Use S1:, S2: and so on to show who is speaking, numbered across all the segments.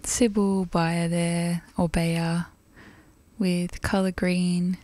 S1: Sybil Bayer there, or Bayer, with Colour Green.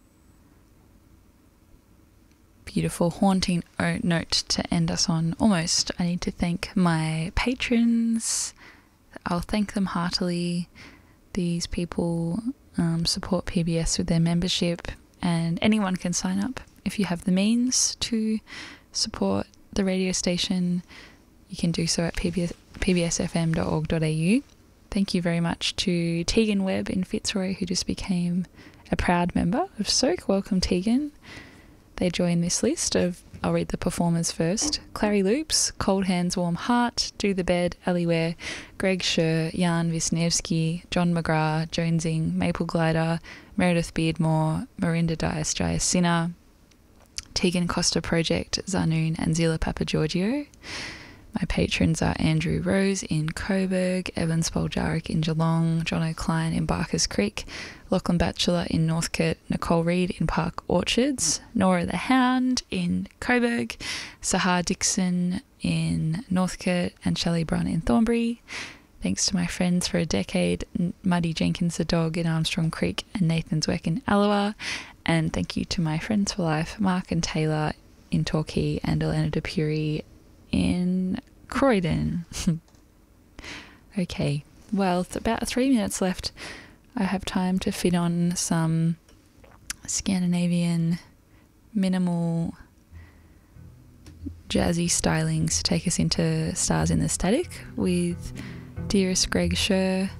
S1: Beautiful, haunting note to end us on. Almost. I need to thank my patrons. I'll thank them heartily. These people support PBS with their membership, and anyone can sign up if you have the means to support the radio station. You can do so at pbsfm.org.au. Thank you very much to Tegan Webb in Fitzroy, who just became a proud member of Soak. Welcome, Tegan. They join this list of, I'll read the performers first: Clary Loops, Cold Hands, Warm Heart, Do the Bed, Ali Ware, Greg Scher, Jan Wisniewski, John McGrath, Jonesing, Maple Glider, Meredith Beardmore, Marinda Dias Jaya Sinner, Tegan Costa Project, Zanoon and Zila Papagiorgio. My patrons are Andrew Rose in Coburg, Evan Spoljarek in Geelong, John O'Klein in Barkers Creek, Lachlan Batchelor in Northcote, Nicole Reid in Park Orchards, Nora the Hound in Coburg, Sahar Dixon in Northcote, and Shelley Brun in Thornbury. Thanks to my friends for a decade, Muddy Jenkins the dog in Armstrong Creek and Nathan Zweck in Alloa. And thank you to my friends for life, Mark and Taylor in Torquay and Elena Depury in Croydon. Okay, well, it's about 3 minutes left. I have time to fit on some Scandinavian minimal jazzy stylings to take us into Stars in the Static with dearest Greg Scher.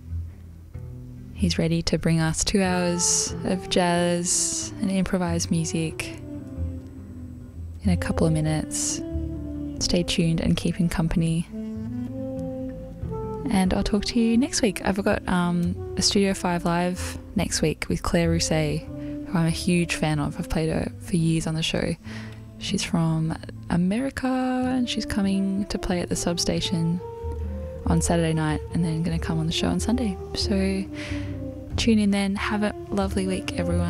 S1: He's ready to bring us 2 hours of jazz and improvised music in a couple of minutes. Stay tuned and keep in company. And I'll talk to you next week. I've got a Studio 5 Live next week with Claire Rousset, who I'm a huge fan of. I've played her for years on the show. She's from America and she's coming to play at the Substation on Saturday night and then going to come on the show on Sunday. So tune in then. Have a lovely week, everyone.